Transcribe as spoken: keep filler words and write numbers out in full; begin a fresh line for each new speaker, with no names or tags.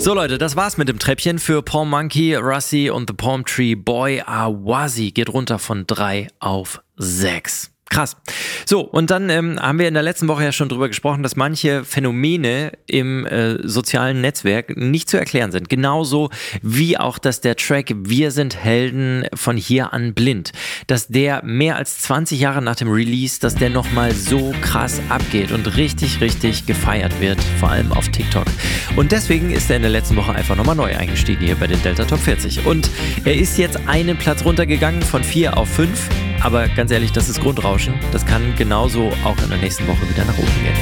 So Leute, das war's mit dem Treppchen für Paul Monkey, Russi und The Palm Tree Boy. Awazi geht runter von drei auf sechs. Krass. So, und dann ähm, haben wir in der letzten Woche ja schon drüber gesprochen, dass manche Phänomene im äh, sozialen Netzwerk nicht zu erklären sind. Genauso wie auch, dass der Track Wir sind Helden von hier an blind, dass der mehr als zwanzig Jahre nach dem Release, dass der nochmal so krass abgeht und richtig, richtig gefeiert wird, vor allem auf TikTok. Und deswegen ist er in der letzten Woche einfach nochmal neu eingestiegen hier bei den Delta Top vierzig. Und er ist jetzt einen Platz runtergegangen von vier auf fünf. Aber ganz ehrlich, das ist Grundrauschen. Das kann genauso auch in der nächsten Woche wieder nach oben gehen.